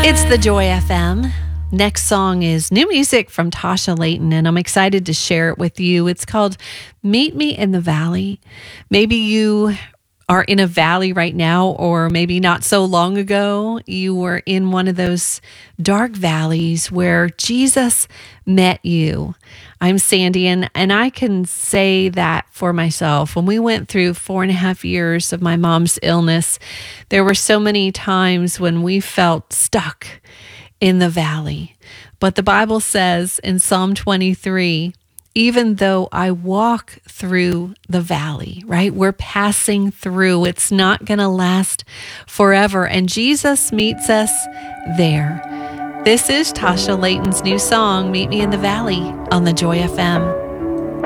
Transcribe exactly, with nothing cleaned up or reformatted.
It's the Joy F M. Next song is new music from Tasha Layton, and I'm excited to share it with you. It's called Meet Me in the Valley. Maybe you are in a valley right now, or maybe not so long ago, you were in one of those dark valleys where Jesus met you. I'm Sandy, and, and I can say that for myself. When we went through four and a half years of my mom's illness, there were so many times when we felt stuck in the valley. But the Bible says in Psalm twenty-three, even though I walk through the valley, right? We're passing through. It's not going to last forever. And Jesus meets us there. This is Tasha Layton's new song, Meet Me in the Valley, on the Joy F M.